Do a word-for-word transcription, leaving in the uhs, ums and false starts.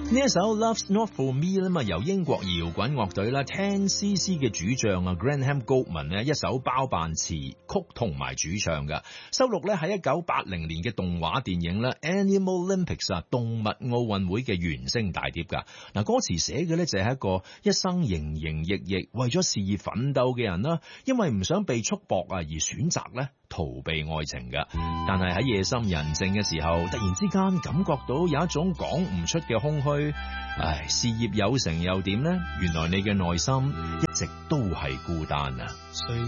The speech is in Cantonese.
呢一首 Love's Not For Me 啦嘛，由英國搖滾樂隊啦 ten C C 嘅主唱啊 Graham Gouldman 咧一手包辦詞曲同埋主唱嘅，收錄咧喺一九八零年嘅動畫電影咧 Animal Olympics 啊動物奧運會嘅原聲大碟噶。嗱，歌詞寫嘅咧就係一個一生營營役役為咗事業奮鬥嘅人啦，因為唔想被束縛啊而選擇咧逃避愛情嘅，但係喺夜深人靜嘅時候，突然之間感覺到有一種講唔出嘅空虛。唉，事業有成又點呢？原來你嘅內心一直都係孤單啊。